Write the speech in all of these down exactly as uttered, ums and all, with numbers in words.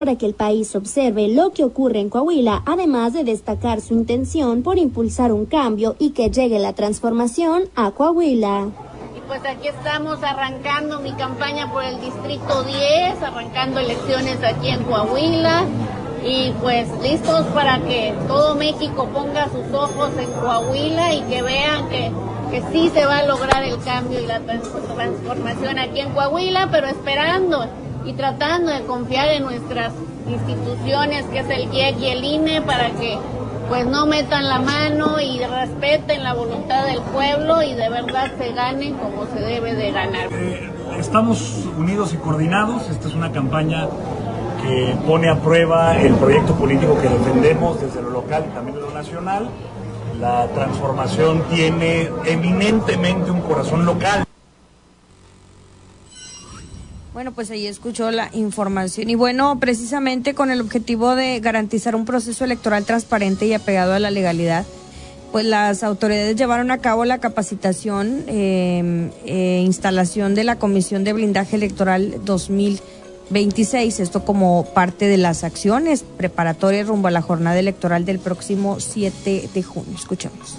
para que el país observe lo que ocurre en Coahuila, además de destacar su intención por impulsar un cambio y que llegue la transformación a Coahuila. Y pues aquí estamos arrancando mi campaña por el Distrito diez, arrancando elecciones aquí en Coahuila y pues listos para que todo México ponga sus ojos en Coahuila y que vean que, que sí se va a lograr el cambio y la transformación aquí en Coahuila, pero esperando y tratando de confiar en nuestras instituciones, que es el I E C y el I N E, para que pues no metan la mano y respeten la voluntad del pueblo y de verdad se gane como se debe de ganar. Eh, estamos unidos y coordinados. Esta es una campaña que pone a prueba el proyecto político que defendemos desde lo local y también de lo nacional. La transformación tiene eminentemente un corazón local. Bueno, pues ahí escuchó la información y bueno, precisamente con el objetivo de garantizar un proceso electoral transparente y apegado a la legalidad, pues las autoridades llevaron a cabo la capacitación e eh, eh, instalación de la Comisión de Blindaje Electoral dos mil veintiséis, esto como parte de las acciones preparatorias rumbo a la jornada electoral del próximo siete de junio. Escuchemos.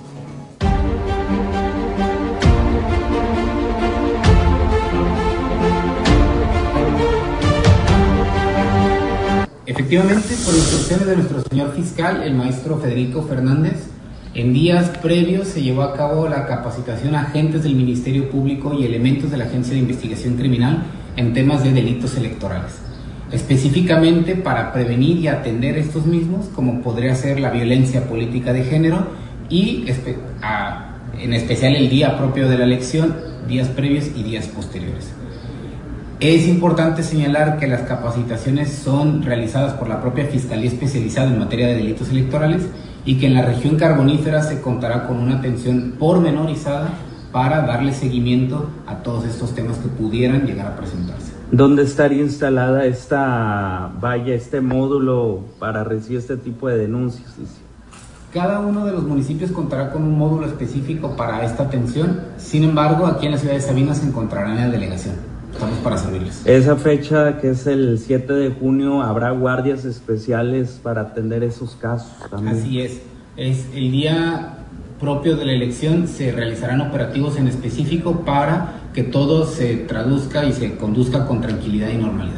Efectivamente, por instrucciones de nuestro señor fiscal, el maestro Federico Fernández, en días previos se llevó a cabo la capacitación a agentes del Ministerio Público y elementos de la Agencia de Investigación Criminal en temas de delitos electorales, específicamente para prevenir y atender estos mismos, como podría ser la violencia política de género y espe- a, en especial el día propio de la elección, días previos y días posteriores. Es importante señalar que las capacitaciones son realizadas por la propia Fiscalía Especializada en materia de delitos electorales y que en la región carbonífera se contará con una atención pormenorizada para darle seguimiento a todos estos temas que pudieran llegar a presentarse. ¿Dónde estaría instalada esta valla, este módulo para recibir este tipo de denuncias? Cada uno de los municipios contará con un módulo específico para esta atención. Sin embargo, aquí en la ciudad de Sabinas se encontrará en la delegación. Estamos para servirles. Esa fecha, que es el siete de junio, ¿habrá guardias especiales para atender esos casos también? Así es. Es el día propio de la elección, se realizarán operativos en específico para que todo se traduzca y se conduzca con tranquilidad y normalidad.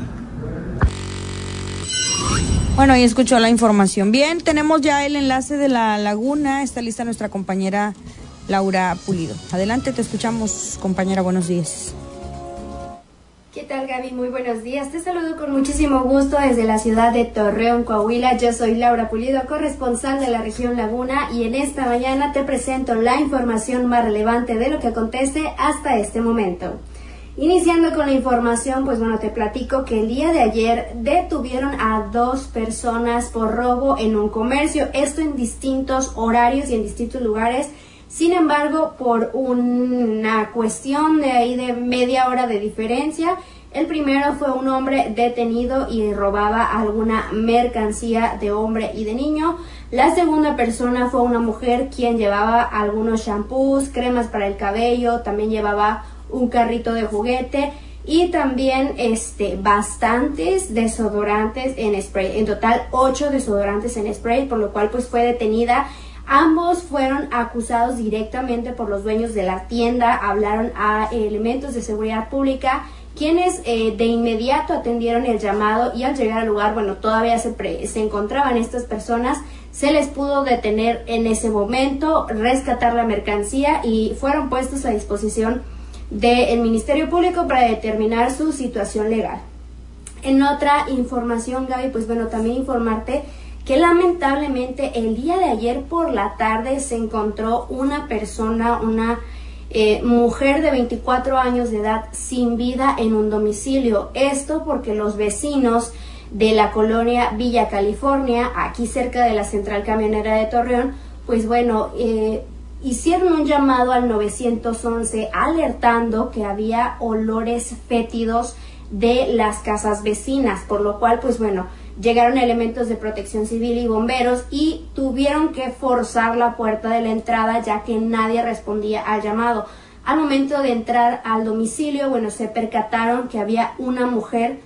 Bueno, ahí escuchó la información. Bien, tenemos ya el enlace de La Laguna. Está lista nuestra compañera Laura Pulido. Adelante, te escuchamos, compañera. Buenos días. ¿Qué tal, Gaby? Muy buenos días. Te saludo con muchísimo gusto desde la ciudad de Torreón, Coahuila. Yo soy Laura Pulido, corresponsal de la región Laguna, y en esta mañana te presento la información más relevante de lo que acontece hasta este momento. Iniciando con la información, pues bueno, te platico que el día de ayer detuvieron a dos personas por robo en un comercio, esto en distintos horarios y en distintos lugares. Sin embargo, por una cuestión de ahí de media hora de diferencia, el primero fue un hombre detenido y robaba alguna mercancía de hombre y de niño. La segunda persona fue una mujer quien llevaba algunos shampoos, cremas para el cabello, también llevaba un carrito de juguete y también este bastantes desodorantes en spray. En total, ocho desodorantes en spray, por lo cual pues fue detenida. Ambos fueron acusados directamente por los dueños de la tienda, hablaron a elementos de seguridad pública, quienes eh, de inmediato atendieron el llamado y al llegar al lugar, bueno, todavía se, pre se encontraban estas personas, se les pudo detener en ese momento, rescatar la mercancía y fueron puestos a disposición del Ministerio Público para determinar su situación legal. En otra información, Gaby, pues bueno, también informarte que lamentablemente el día de ayer por la tarde se encontró una persona, una eh, mujer de veinticuatro años de edad sin vida en un domicilio. Esto porque los vecinos de la colonia Villa California, aquí cerca de la central camionera de Torreón, pues bueno, eh, hicieron un llamado al nueve once alertando que había olores fétidos de las casas vecinas, por lo cual pues bueno, llegaron elementos de protección civil y bomberos y tuvieron que forzar la puerta de la entrada ya que nadie respondía al llamado. Al momento de entrar al domicilio, bueno, se percataron que había una mujer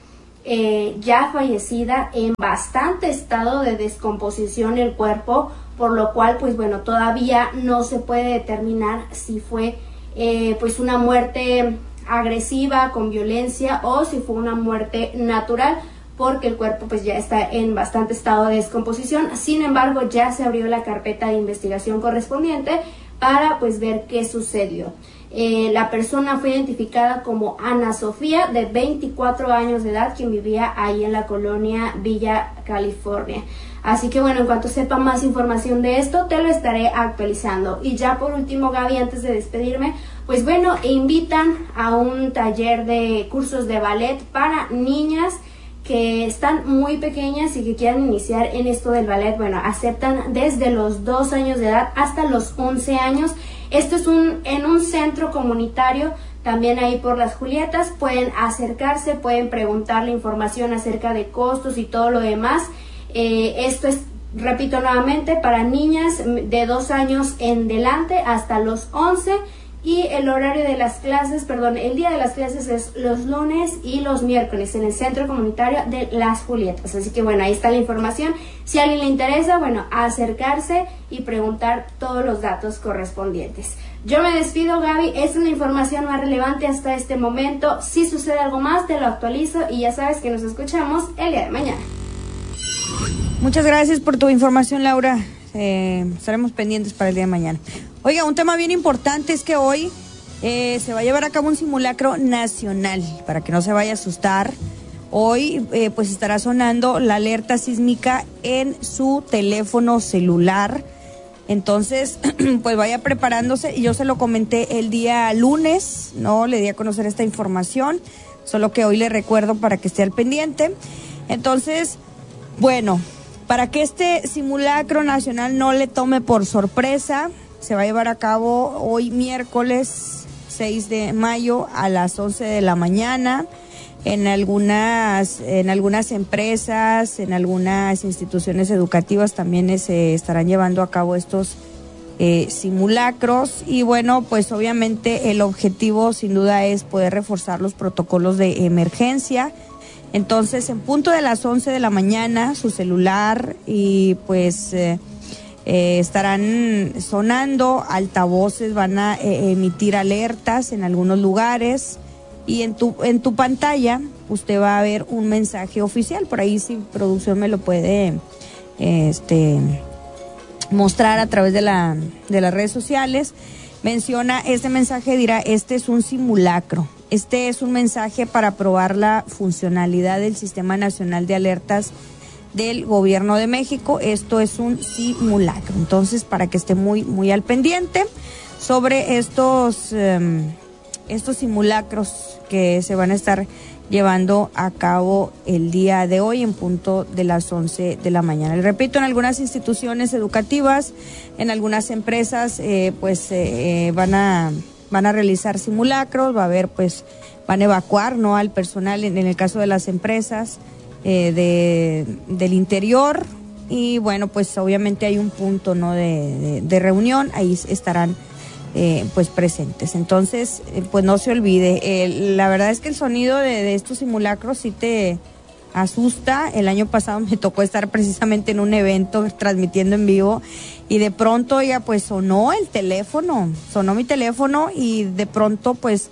eh, ya fallecida, en bastante estado de descomposición el cuerpo, por lo cual pues bueno, todavía no se puede determinar si fue eh, pues una muerte agresiva con violencia o si fue una muerte natural, porque el cuerpo pues ya está en bastante estado de descomposición. Sin embargo, ya se abrió la carpeta de investigación correspondiente para pues ver qué sucedió. Eh, la persona fue identificada como Ana Sofía, de veinticuatro años de edad, quien vivía ahí en la colonia Villa California. Así que bueno, en cuanto sepa más información de esto, te lo estaré actualizando. Y ya por último, Gaby, antes de despedirme, pues bueno, invitan a un taller de cursos de ballet para niñas que están muy pequeñas y que quieran iniciar en esto del ballet. Bueno, aceptan desde los dos años de edad hasta los once años. Esto es un en un centro comunitario, también ahí por las Julietas. Pueden acercarse, pueden preguntarle información acerca de costos y todo lo demás. Eh, esto es, repito nuevamente, para niñas de dos años en delante hasta los once. Y el horario de las clases, perdón, el día de las clases es los lunes y los miércoles en el Centro Comunitario de Las Julietas. Así que bueno, ahí está la información. Si a alguien le interesa, bueno, acercarse y preguntar todos los datos correspondientes. Yo me despido, Gaby. Esta es la información más relevante hasta este momento. Si sucede algo más, te lo actualizo y ya sabes que nos escuchamos el día de mañana. Muchas gracias por tu información, Laura. Eh, estaremos pendientes para el día de mañana. Oiga, un tema bien importante es que hoy eh, se va a llevar a cabo un simulacro nacional, para que no se vaya a asustar. Hoy eh, pues estará sonando la alerta sísmica en su teléfono celular. Entonces, pues vaya preparándose. Y yo se lo comenté el día lunes, no le di a conocer esta información, solo que hoy le recuerdo para que esté al pendiente. Entonces, bueno, para que este simulacro nacional no le tome por sorpresa, se va a llevar a cabo hoy miércoles seis de mayo a las once de la mañana en algunas en algunas empresas, en algunas instituciones educativas también se estarán llevando a cabo estos eh, simulacros. Y bueno, pues obviamente el objetivo sin duda es poder reforzar los protocolos de emergencia. Entonces, en punto de las once de la mañana, su celular y pues eh, eh, estarán sonando altavoces, van a eh, emitir alertas en algunos lugares, y en tu en tu pantalla usted va a ver un mensaje oficial. Por ahí, si producción me lo puede eh, este mostrar a través de la de las redes sociales, menciona este mensaje, dirá: este es un simulacro. Este es un mensaje para probar la funcionalidad del Sistema Nacional de Alertas del Gobierno de México. Esto es un simulacro. Entonces, para que esté muy, muy al pendiente sobre estos, um, estos simulacros que se van a estar llevando a cabo el día de hoy en punto de las once de la mañana. Le repito, en algunas instituciones educativas, en algunas empresas, eh, pues eh, van a... van a realizar simulacros, va a haber, pues, van a evacuar, ¿no?, al personal, en, en el caso de las empresas eh, de, del interior. Y bueno, pues obviamente hay un punto, ¿no?, de, de, de reunión, ahí estarán eh, pues presentes. Entonces, eh, pues no se olvide, eh, la verdad es que el sonido de, de estos simulacros sí te asusta. El año pasado me tocó estar precisamente en un evento transmitiendo en vivo, y de pronto ya pues sonó el teléfono, sonó mi teléfono, y de pronto pues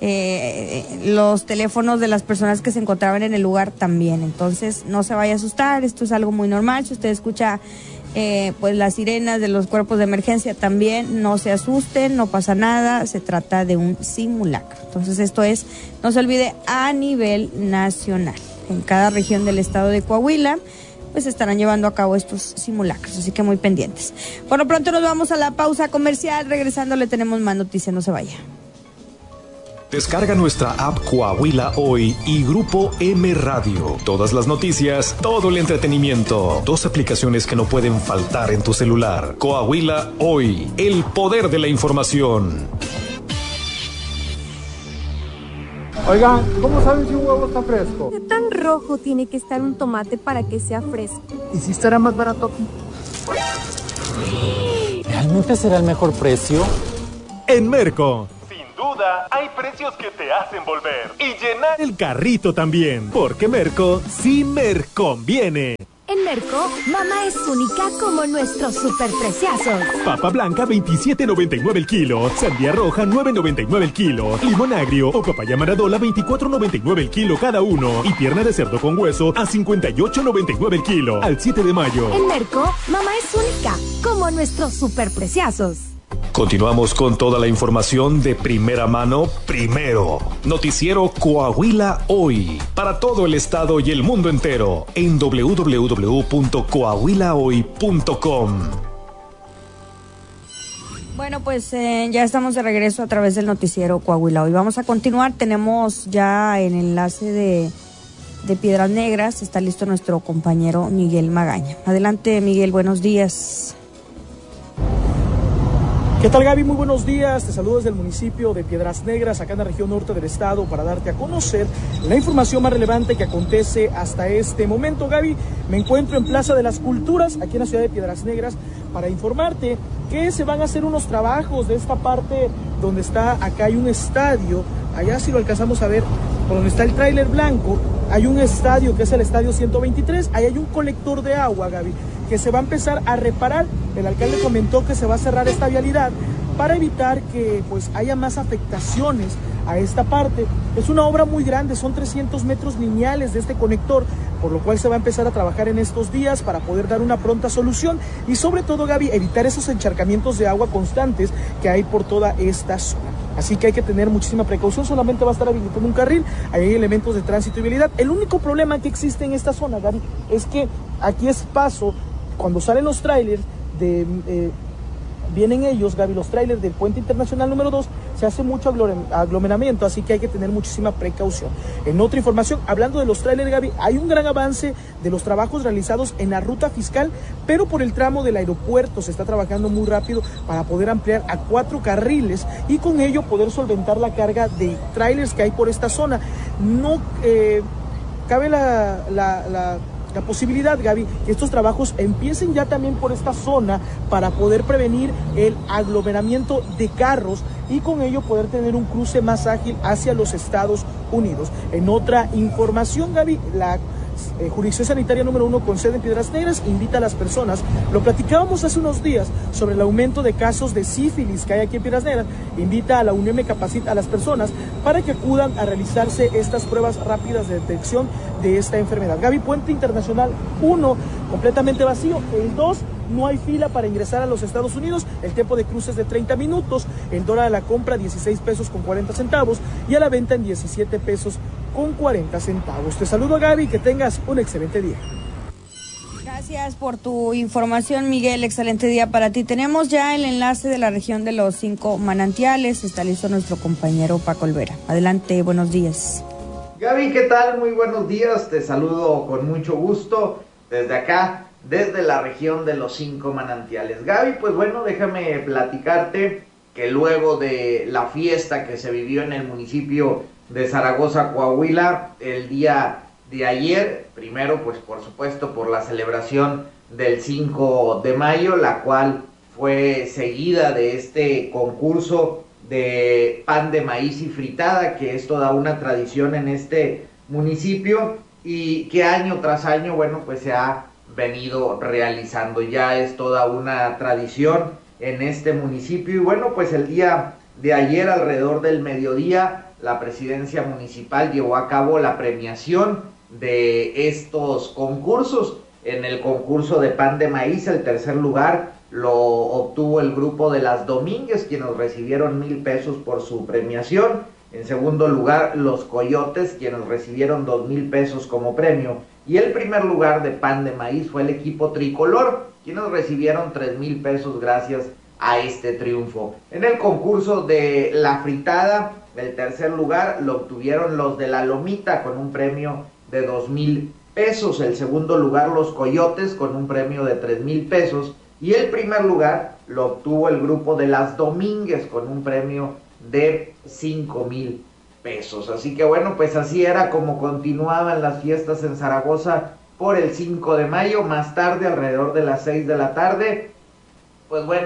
eh, los teléfonos de las personas que se encontraban en el lugar también. Entonces no se vaya a asustar, esto es algo muy normal. Si usted escucha eh, pues las sirenas de los cuerpos de emergencia también, no se asusten, no pasa nada, se trata de un simulacro. Entonces esto es, no se olvide, a nivel nacional. En cada región del estado de Coahuila pues estarán llevando a cabo estos simulacros, así que muy pendientes. Por lo pronto nos vamos a la pausa comercial. Regresando le tenemos más noticias, no se vaya. Descarga nuestra app Coahuila Hoy y Grupo M Radio. Todas las noticias, todo el entretenimiento. Dos aplicaciones que no pueden faltar en tu celular. Coahuila Hoy, el poder de la información. Oigan, ¿cómo saben si un huevo está fresco? ¿Qué tan rojo tiene que estar un tomate para que sea fresco? ¿Y si estará más barato aquí? ¿Realmente será el mejor precio? En Merco, sin duda duda, hay precios que te hacen volver y llenar el carrito también, porque Merco sí Merconviene. En Merco, mamá es única como nuestros superpreciazos. Papa blanca veintisiete noventa y nueve el kilo, sandía roja nueve noventa y nueve el kilo, limón agrio o papaya maradola veinticuatro noventa y nueve el kilo cada uno y pierna de cerdo con hueso a cincuenta y ocho noventa y nueve el kilo al siete de mayo. En Merco, mamá es única como nuestros superpreciazos. Continuamos con toda la información de primera mano, primero. Noticiero Coahuila Hoy, para todo el estado y el mundo entero, en doble u doble u doble u punto coahuila hoy punto com. Bueno, pues eh, ya estamos de regreso a través del noticiero Coahuila Hoy. Vamos a continuar, tenemos ya el enlace de, de Piedras Negras, está listo nuestro compañero Miguel Magaña. Adelante, Miguel, buenos días. ¿Qué tal, Gaby? Muy buenos días, te saludo desde el municipio de Piedras Negras, acá en la región norte del estado, para darte a conocer la información más relevante que acontece hasta este momento. Gaby, me encuentro en Plaza de las Culturas, aquí en la ciudad de Piedras Negras, para informarte que se van a hacer unos trabajos de esta parte donde está, acá hay un estadio, allá si lo alcanzamos a ver, por donde está el tráiler blanco, hay un estadio que es el estadio ciento veintitrés, ahí hay un colector de agua, Gaby, que se va a empezar a reparar. El alcalde comentó que se va a cerrar esta vialidad para evitar que pues haya más afectaciones a esta parte. Es una obra muy grande, son trescientos metros lineales de este conector, por lo cual se va a empezar a trabajar en estos días para poder dar una pronta solución y sobre todo, Gaby, evitar esos encharcamientos de agua constantes que hay por toda esta zona. Así que hay que tener muchísima precaución, solamente va a estar habilitando un carril, ahí hay elementos de tránsito y vialidad. El único problema que existe en esta zona, Gaby, es que aquí es paso, cuando salen los trailers, de, eh, vienen ellos, Gaby, los trailers del puente internacional número dos, se hace mucho aglomeramiento, así que hay que tener muchísima precaución. En otra información, hablando de los trailers, Gaby, hay un gran avance de los trabajos realizados en la ruta fiscal, pero por el tramo del aeropuerto se está trabajando muy rápido para poder ampliar a cuatro carriles y con ello poder solventar la carga de trailers que hay por esta zona. No eh, cabe la... la, la La posibilidad, Gaby, que estos trabajos empiecen ya también por esta zona para poder prevenir el aglomeramiento de carros y con ello poder tener un cruce más ágil hacia los Estados Unidos. En otra información, Gaby, la eh, Jurisdicción Sanitaria número uno con sede en Piedras Negras invita a las personas, lo platicábamos hace unos días sobre el aumento de casos de sífilis que hay aquí en Piedras Negras, invita a la UNEM Capacita a las personas para que acudan a realizarse estas pruebas rápidas de detección de esta enfermedad. Gaby, Puente Internacional uno, completamente vacío. El dos, no hay fila para ingresar a los Estados Unidos. El tiempo de cruce es de treinta minutos. El dólar a la compra dieciséis pesos con cuarenta centavos y a la venta en diecisiete pesos con cuarenta centavos. Te saludo, Gaby, que tengas un excelente día. Gracias por tu información, Miguel. Excelente día para ti. Tenemos ya el enlace de la región de los cinco manantiales. Está listo nuestro compañero Paco Olvera. Adelante, buenos días. Gaby, ¿qué tal? Muy buenos días. Te saludo con mucho gusto desde acá, desde la región de los cinco manantiales. Gaby, pues bueno, déjame platicarte que luego de la fiesta que se vivió en el municipio de Zaragoza, Coahuila, el día de ayer, primero pues por supuesto por la celebración del cinco de mayo, la cual fue seguida de este concurso de pan de maíz y fritada, que es toda una tradición en este municipio y que año tras año, bueno, pues se ha venido realizando, ya es toda una tradición en este municipio. Y bueno, pues el día de ayer, alrededor del mediodía, la presidencia municipal llevó a cabo la premiación de estos concursos. En el concurso de pan de maíz, el tercer lugar lo obtuvo el grupo de las Domínguez, quienes recibieron mil pesos por su premiación. En segundo lugar, los Coyotes, quienes recibieron dos mil pesos como premio. Y el primer lugar de pan de maíz fue el equipo tricolor, quienes recibieron tres mil pesos gracias a este triunfo. En el concurso de la fritada, el tercer lugar lo obtuvieron los de la Lomita con un premio de dos mil pesos. El segundo lugar, los Coyotes, con un premio de tres mil pesos. Y el primer lugar lo obtuvo el grupo de las Domínguez con un premio de cinco mil pesos. Así que bueno, pues así era como continuaban las fiestas en Zaragoza por el cinco de mayo. Más tarde, alrededor de las seis de la tarde, pues bueno,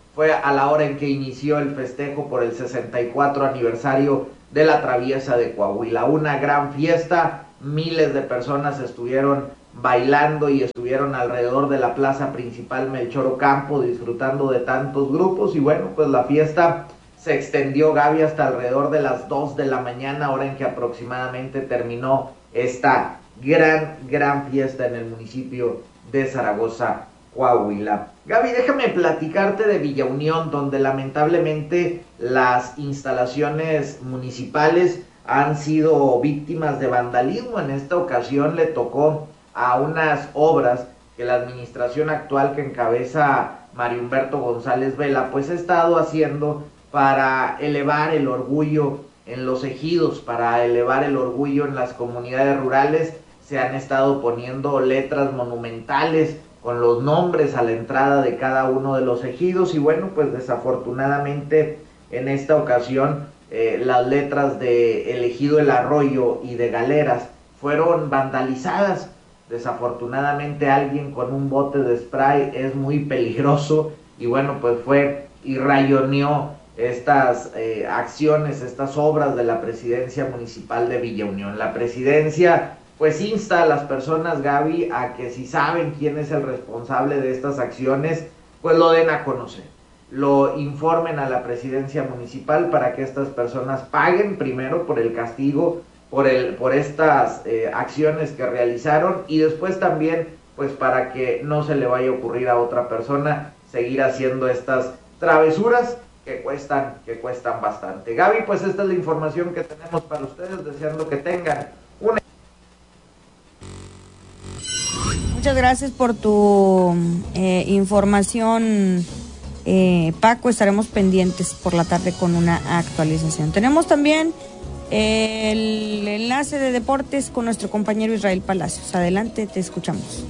fue a la hora en que inició el festejo por el sesenta y cuatro aniversario de la Traviesa de Coahuila. Una gran fiesta, miles de personas estuvieron bailando y estuvieron alrededor de la plaza principal Melchor Ocampo disfrutando de tantos grupos, y bueno, pues la fiesta se extendió, Gaby, hasta alrededor de las dos de la mañana, hora en que aproximadamente terminó esta gran, gran fiesta en el municipio de Zaragoza, Coahuila. Gaby, déjame platicarte de Villa Unión, donde lamentablemente las instalaciones municipales han sido víctimas de vandalismo. En esta ocasión le tocó a unas obras que la administración actual que encabeza Mario Humberto González Vela pues ha estado haciendo para elevar el orgullo en los ejidos, para elevar el orgullo en las comunidades rurales. Se han estado poniendo letras monumentales con los nombres a la entrada de cada uno de los ejidos, y bueno, pues desafortunadamente en esta ocasión eh, las letras de el ejido El Arroyo y de Galeras fueron vandalizadas. Desafortunadamente alguien con un bote de spray es muy peligroso, y bueno, pues fue y rayoneó estas eh, acciones, estas obras de la presidencia municipal de Villa Unión. La presidencia pues insta a las personas, Gaby, a que si saben quién es el responsable de estas acciones, pues lo den a conocer, lo informen a la presidencia municipal para que estas personas paguen primero por el castigo, por, el, por estas eh, acciones que realizaron, y después también pues para que no se le vaya a ocurrir a otra persona seguir haciendo estas travesuras que cuestan, que cuestan bastante. Gaby, pues esta es la información que tenemos para ustedes, deseando que tengan una... Muchas gracias por tu eh, información, eh, Paco. Estaremos pendientes por la tarde con una actualización. Tenemos también eh, el enlace de deportes con nuestro compañero Israel Palacios. Adelante, te escuchamos.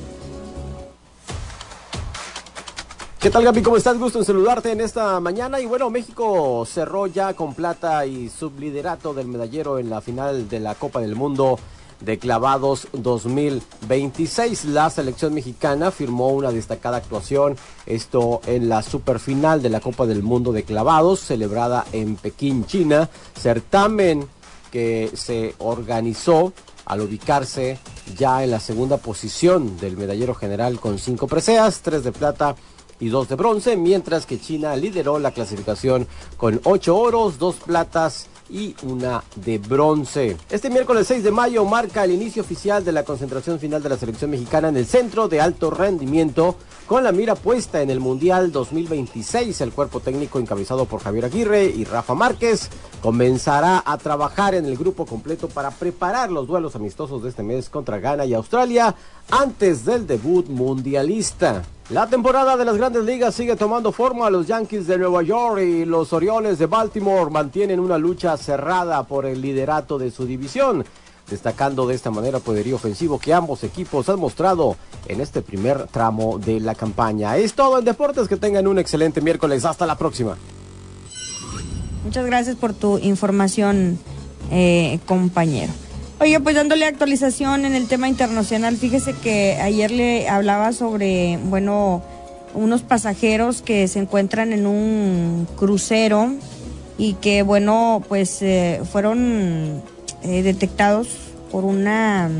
¿Qué tal, Gaby? ¿Cómo estás? Gusto en saludarte en esta mañana. Y bueno, México cerró ya con plata y subliderato del medallero en la final de la Copa del Mundo de Clavados dos mil veintiséis. La selección mexicana firmó una destacada actuación, esto en la superfinal de la Copa del Mundo de Clavados, celebrada en Pekín, China, certamen que se organizó al ubicarse ya en la segunda posición del medallero general con cinco preseas, tres de plata y dos de bronce, mientras que China lideró la clasificación con ocho oros, dos platas y una de bronce. Este miércoles seis de mayo marca el inicio oficial de la concentración final de la selección mexicana en el Centro de Alto Rendimiento, con la mira puesta en el Mundial dos mil veintiséis. El cuerpo técnico encabezado por Javier Aguirre y Rafa Márquez comenzará a trabajar en el grupo completo para preparar los duelos amistosos de este mes contra Ghana y Australia antes del debut mundialista. La temporada de las Grandes Ligas sigue tomando forma. Los Yankees de Nueva York y los Orioles de Baltimore mantienen una lucha cerrada por el liderato de su división, destacando de esta manera el poderío ofensivo que ambos equipos han mostrado en este primer tramo de la campaña. Es todo en deportes, que tengan un excelente miércoles. Hasta la próxima. Muchas gracias por tu información, eh, compañero. Oye, pues dándole actualización en el tema internacional, fíjese que ayer le hablaba sobre, bueno, unos pasajeros que se encuentran en un crucero y que, bueno, pues eh, fueron eh, detectados por una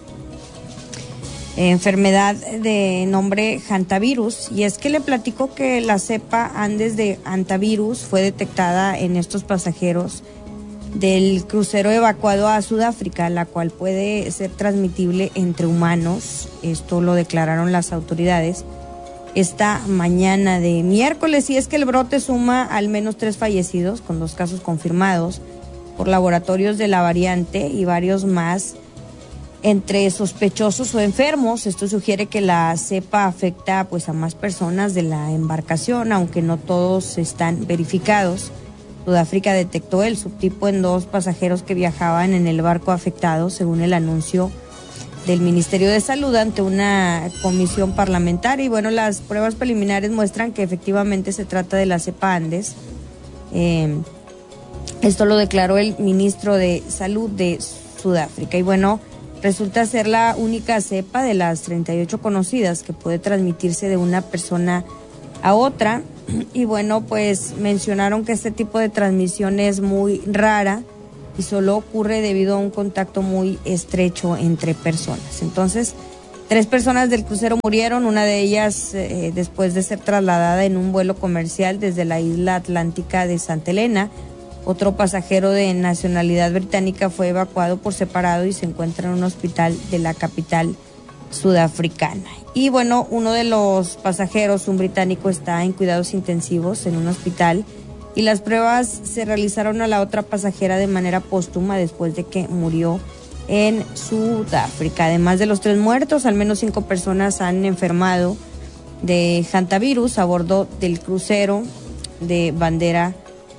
eh, enfermedad de nombre hantavirus. Y es que le platico que la cepa Andes de hantavirus fue detectada en estos pasajeros del crucero evacuado a Sudáfrica, la cual puede ser transmitible entre humanos. Esto lo declararon las autoridades esta mañana de miércoles, y es que el brote suma al menos tres fallecidos, con dos casos confirmados por laboratorios de la variante y varios más entre sospechosos o enfermos. Esto sugiere que la cepa afecta pues a más personas de la embarcación, aunque no todos están verificados. Sudáfrica detectó el subtipo en dos pasajeros que viajaban en el barco afectado, según el anuncio del Ministerio de Salud ante una comisión parlamentaria. Y bueno, las pruebas preliminares muestran que efectivamente se trata de la cepa Andes. Eh, esto lo declaró el ministro de Salud de Sudáfrica. Y bueno, resulta ser la única cepa de las treinta y ocho conocidas que puede transmitirse de una persona a otra. Y bueno, pues mencionaron que este tipo de transmisión es muy rara y solo ocurre debido a un contacto muy estrecho entre personas. Entonces, tres personas del crucero murieron, una de ellas eh, después de ser trasladada en un vuelo comercial desde la isla atlántica de Santa Elena. Otro pasajero de nacionalidad británica fue evacuado por separado y se encuentra en un hospital de la capital sudafricana. Y bueno, uno de los pasajeros, un británico, está en cuidados intensivos en un hospital y las pruebas se realizaron a la otra pasajera de manera póstuma después de que murió en Sudáfrica. Además de los tres muertos, al menos cinco personas han enfermado de hantavirus a bordo del crucero de bandera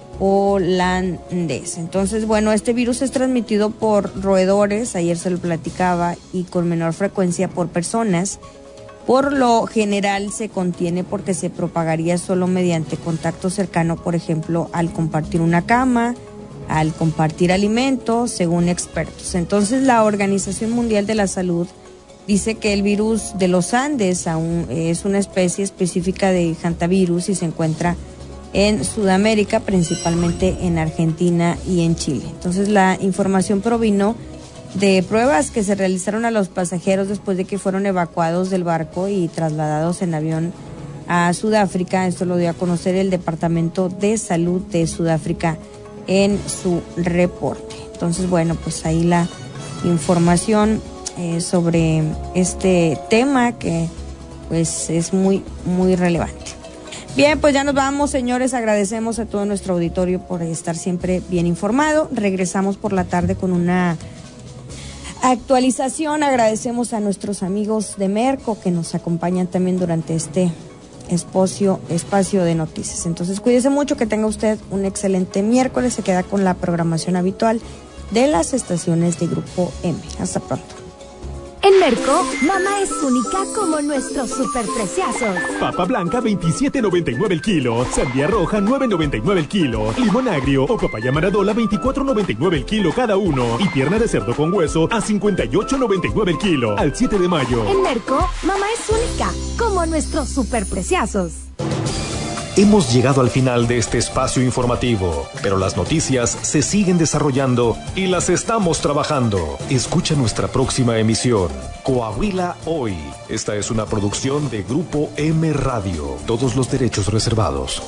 holandés. Entonces, bueno, este virus es transmitido por roedores, ayer se lo platicaba, y con menor frecuencia por personas. Por lo general se contiene porque se propagaría solo mediante contacto cercano, por ejemplo, al compartir una cama, al compartir alimentos, según expertos. Entonces, la Organización Mundial de la Salud dice que el virus de los Andes aún es una especie específica de hantavirus y se encuentra en Sudamérica, principalmente en Argentina y en Chile. Entonces, la información provino de pruebas que se realizaron a los pasajeros después de que fueron evacuados del barco y trasladados en avión a Sudáfrica. Esto lo dio a conocer el Departamento de Salud de Sudáfrica en su reporte. Entonces, bueno, pues ahí la información eh, sobre este tema que pues es muy, muy relevante. Bien, pues ya nos vamos, señores. Agradecemos a todo nuestro auditorio por estar siempre bien informado. Regresamos por la tarde con una actualización. Agradecemos a nuestros amigos de Merco que nos acompañan también durante este espacio, espacio de noticias. Entonces, cuídese mucho, que tenga usted un excelente miércoles. Se queda con la programación habitual de las estaciones de Grupo M. Hasta pronto. En Merco, mamá es única como nuestros superpreciazos. Papa blanca veintisiete noventa y nueve el kilo, sandía roja nueve noventa y nueve el kilo, limón agrio o papaya maradola veinticuatro noventa y nueve el kilo cada uno y pierna de cerdo con hueso a cincuenta y ocho noventa y nueve el kilo al siete de mayo. En Merco, mamá es única como nuestros superpreciazos. Hemos llegado al final de este espacio informativo, pero las noticias se siguen desarrollando y las estamos trabajando. Escucha nuestra próxima emisión, Coahuila Hoy. Esta es una producción de Grupo M Radio. Todos los derechos reservados.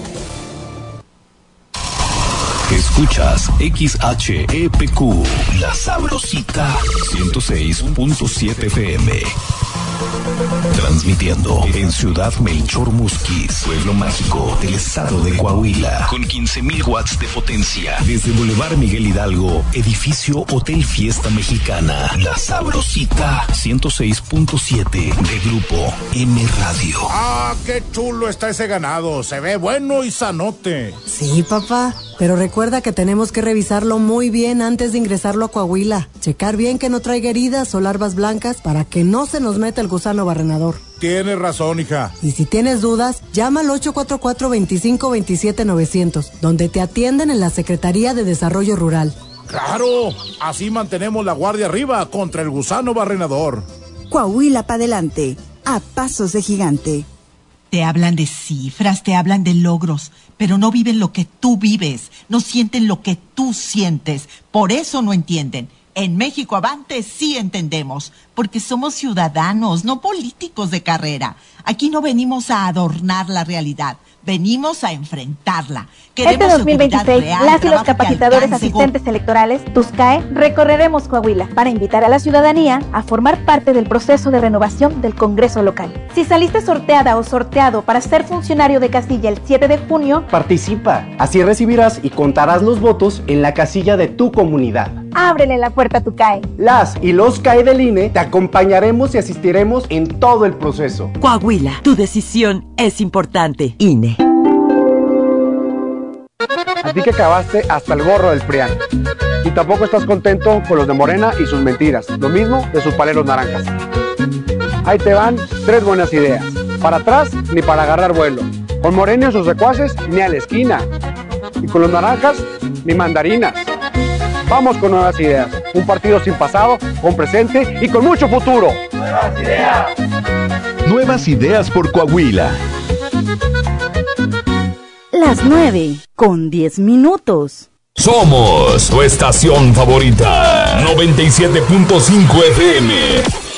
Escuchas X H E P Q, La Sabrosita, ciento seis punto siete F M. Transmitiendo en Ciudad Melchor Musquis, pueblo mágico del estado de Coahuila, con quince mil watts de potencia. Desde Boulevard Miguel Hidalgo, edificio Hotel Fiesta Mexicana. La Sabrosita, ciento seis punto siete de Grupo M Radio. ¡Ah, qué chulo está ese ganado! Se ve bueno y sanote. Sí, papá, pero recuerda que tenemos que revisarlo muy bien antes de ingresarlo a Coahuila. Checar bien que no traiga heridas o larvas blancas para que no se nos meta el gusano barrenador. Tienes razón, hija. Y si tienes dudas, llama al ocho cuatro cuatro, veinticinco veintisiete novecientos, donde te atienden en la Secretaría de Desarrollo Rural. ¡Claro! Así mantenemos la guardia arriba contra el gusano barrenador. Coahuila para adelante, a pasos de gigante. Te hablan de cifras, te hablan de logros, pero no viven lo que tú vives, no sienten lo que tú sientes, por eso no entienden. En México Avante sí entendemos, porque somos ciudadanos, no políticos de carrera. Aquí no venimos a adornar la realidad, venimos a enfrentarla. Queremos este dos mil veintiséis, real, las y los capacitadores asistentes go- electorales, TUSCAE, recorreremos Coahuila para invitar a la ciudadanía a formar parte del proceso de renovación del Congreso local. Si saliste sorteada o sorteado para ser funcionario de casilla el siete de junio, participa. Así recibirás y contarás los votos en la casilla de tu comunidad. Ábrele la puerta a tu C A E. Las y los C A E del I N E te acompañaremos y asistiremos en todo el proceso. Coahuila, tu decisión es importante. I N E. A ti que acabaste hasta el gorro del PRIAN. Y tampoco estás contento con los de Morena y sus mentiras. Lo mismo de sus paleros naranjas. Ahí te van tres buenas ideas. Para atrás ni para agarrar vuelo. Con Morena y sus secuaces ni a la esquina. Y con los naranjas ni mandarinas. Vamos con nuevas ideas. Un partido sin pasado, con presente y con mucho futuro. ¡Nuevas ideas! Nuevas ideas por Coahuila. Las nueve con diez minutos. Somos tu estación favorita, noventa y siete punto cinco F M.